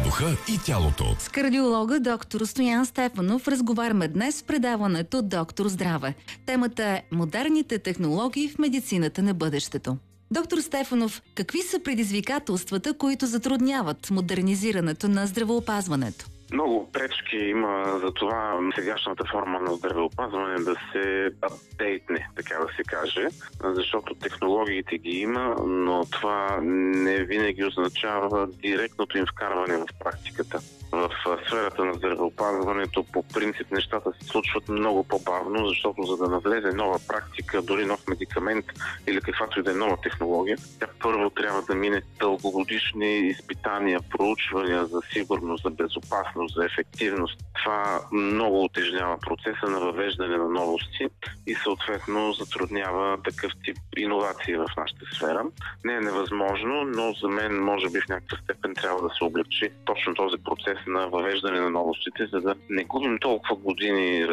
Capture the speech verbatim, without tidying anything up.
духа и тялото. С кардиолога доктор Стоян Стефанов разговаряме днес в предаването Доктор Здраве. Темата е модерните технологии в медицината на бъдещето. Доктор Стефанов, какви са предизвикателствата, които затрудняват модернизирането на здравеопазването? Много пречки има за това сегашната форма на здравеопазване да се апдейтне, така да се каже, защото технологиите ги има, но това не винаги означава директното им вкарване в практиката. В сферата на здравеопазването по принцип нещата се случват много по-бавно, защото за да навлезе нова практика, дори нов медикамент или каквато и да е нова технология, тя първо трябва да мине дългогодишни изпитания, проучвания за сигурност, за безопасност, за ефективност. Това много утежнява процеса на въвеждане на новости и съответно затруднява такъв тип иновации в нашата сфера. Не е невъзможно, но за мен може би в някаква степен трябва да се облегчи точно този процес на въвеждане на новостите, за да не губим толкова години